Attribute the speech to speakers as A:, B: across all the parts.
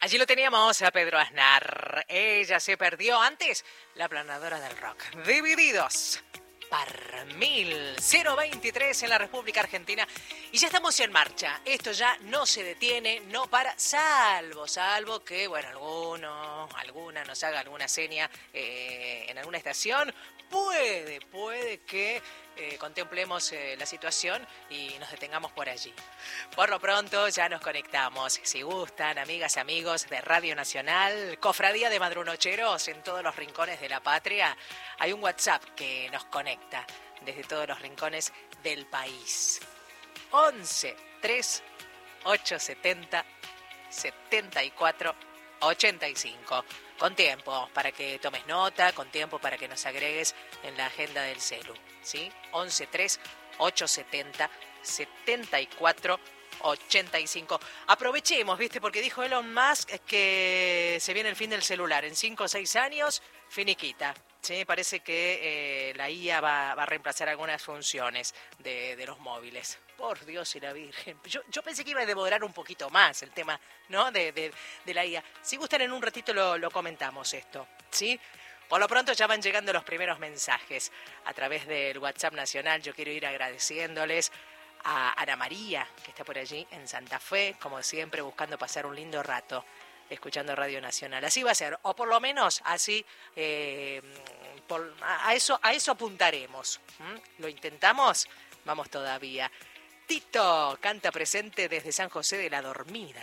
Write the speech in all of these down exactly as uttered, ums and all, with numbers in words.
A: Allí lo teníamos a Pedro Aznar. Ella se perdió antes, la aplanadora del rock. Divididos par mil, cero veintitrés en la República Argentina. Y ya estamos en marcha. Esto ya no se detiene, no para, salvo, salvo que, bueno, alguno, alguna nos haga alguna seña eh, en alguna estación. Puede, puede que eh, contemplemos eh, la situación y nos detengamos por allí. Por lo pronto ya nos conectamos. Si gustan, amigas, amigos de Radio Nacional, Cofradía de Madrunocheros en todos los rincones de la patria, hay un WhatsApp que nos conecta desde todos los rincones del país. once tres ocho setenta setenta y cuatro ochenta y cinco. Con tiempo para que tomes nota, con tiempo para que nos agregues en la agenda del celu, ¿sí? once tres ocho setenta setenta y cuatro ochenta y cinco. Aprovechemos, ¿viste? Porque dijo Elon Musk que se viene el fin del celular. En cinco o seis años, finiquita. Sí, parece que eh, la I A va, va a reemplazar algunas funciones de, de los móviles. Por Dios y la Virgen. Yo, yo pensé que iba a demorar un poquito más el tema, ¿no? De, de, de la I A. Si gustan, en un ratito lo, lo comentamos esto, ¿sí? Por lo pronto ya van llegando los primeros mensajes a través del WhatsApp Nacional. Yo quiero ir agradeciéndoles a Ana María, que está por allí en Santa Fe, como siempre, buscando pasar un lindo rato escuchando Radio Nacional. Así va a ser, o por lo menos así, eh, por, a, eso, a eso apuntaremos. ¿Mm? ¿Lo intentamos? Vamos todavía. Tito canta presente desde San José de la Dormida,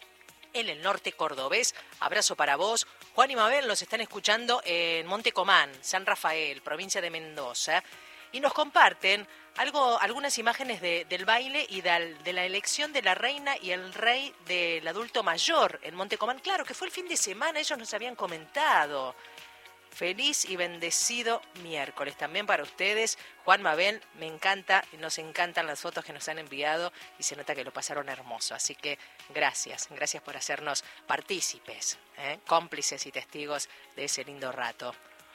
A: en el norte cordobés. Abrazo para vos. Juan y Mabel nos están escuchando en Monte Comán, San Rafael, provincia de Mendoza, y nos comparten algo, algunas imágenes de, del baile y de, de la elección de la reina y el rey del adulto mayor en Monte Comán. Claro, que fue el fin de semana, ellos nos habían comentado. Feliz y bendecido miércoles también para ustedes. Juan, Mabel, me encanta, nos encantan las fotos que nos han enviado y se nota que lo pasaron hermoso. Así que gracias, gracias por hacernos partícipes, ¿eh? cómplices y testigos de ese lindo rato.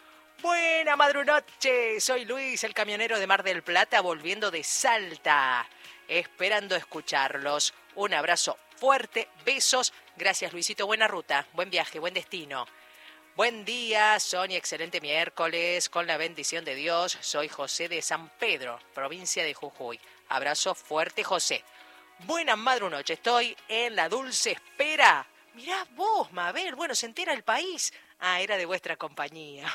A: Buena madrunoche, soy Luis, el camionero de Mar del Plata, volviendo de Salta, esperando escucharlos. Un abrazo fuerte, besos. Gracias, Luisito, buena ruta, buen viaje, buen destino. Buen día, Sonia, excelente miércoles, con la bendición de Dios. Soy José de San Pedro, provincia de Jujuy. Abrazo fuerte, José. Buena madrunoche, estoy en la dulce espera. Mirá vos, Mabel, bueno, se entera el país. Ah, era de vuestra compañía.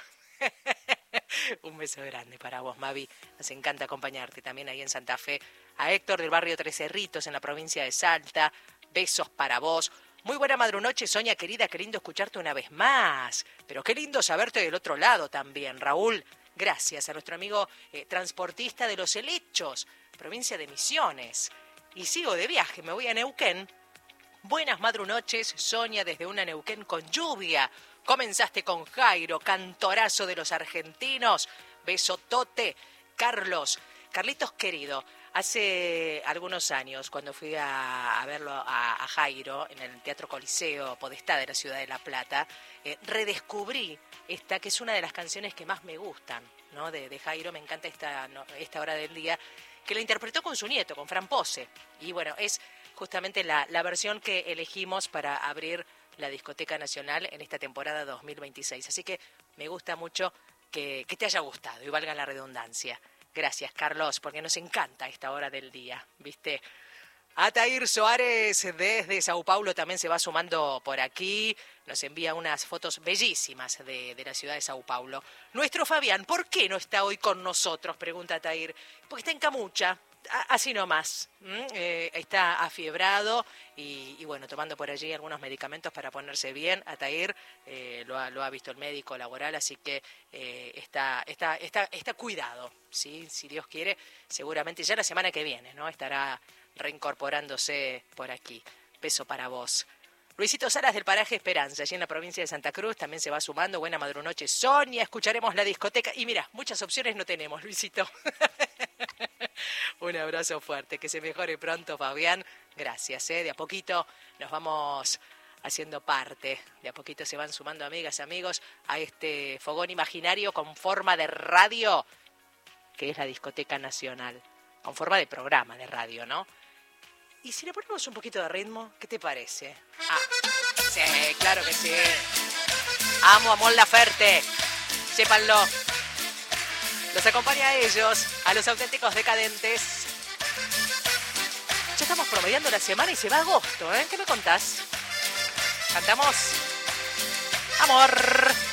A: Un beso grande para vos, Mavi. Nos encanta acompañarte también ahí en Santa Fe. A Héctor del barrio Tres Cerritos en la provincia de Salta. Besos para vos. Muy buena madrunoche, Sonia querida, qué lindo escucharte una vez más. Pero qué lindo saberte del otro lado también, Raúl. Gracias a nuestro amigo eh, transportista de Los Helechos, provincia de Misiones. Y sigo de viaje, me voy a Neuquén. Buenas madrunoches, Sonia, desde una Neuquén con lluvia. Comenzaste con Jairo, cantorazo de los argentinos. Besotote, Carlos. Carlitos querido, hace algunos años, cuando fui a, a verlo a, a Jairo en el Teatro Coliseo Podestá de la ciudad de La Plata, eh, redescubrí esta, que es una de las canciones que más me gustan, ¿no? de, de Jairo. Me encanta esta, no, esta hora del día, que la interpretó con su nieto, con Fran Pose. Y bueno, es justamente la, la versión que elegimos para abrir la Discoteca Nacional en esta temporada dos mil veintiséis. Así que me gusta mucho que, que te haya gustado, y valga la redundancia. Gracias, Carlos, porque nos encanta esta hora del día, ¿viste? Atair Soares desde Sao Paulo también se va sumando por aquí. Nos envía unas fotos bellísimas de, de la ciudad de Sao Paulo. Nuestro Fabián, ¿por qué no está hoy con nosotros?, pregunta Atair. Porque está en Camucha. Así nomás, ¿Mm? eh, está afiebrado y, y bueno, tomando por allí algunos medicamentos para ponerse bien. Atair eh, lo, ha, lo ha visto el médico laboral, así que eh, está, está, está, está cuidado, ¿sí? Si Dios quiere, seguramente ya la semana que viene, ¿no? Estará reincorporándose por aquí. Beso para vos. Luisito Salas del paraje Esperanza, allí en la provincia de Santa Cruz, también se va sumando. Buena madrunoche, Sonia, escucharemos la discoteca. Y mira, muchas opciones no tenemos, Luisito. Un abrazo fuerte, que se mejore pronto, Fabián. Gracias, ¿eh? De a poquito nos vamos haciendo parte. De a poquito se van sumando amigas, amigos, a este fogón imaginario con forma de radio, que es la Discoteca Nacional. Con forma de programa de radio, ¿no? Y si le ponemos un poquito de ritmo, ¿qué te parece? Ah. Sí, claro que sí. Amo a Mon Laferte. Sépanlo. Los acompaña a ellos, a los auténticos decadentes. Ya estamos promediando la semana y se va agosto, ¿eh? ¿Qué me contás? ¿Cantamos? Amor.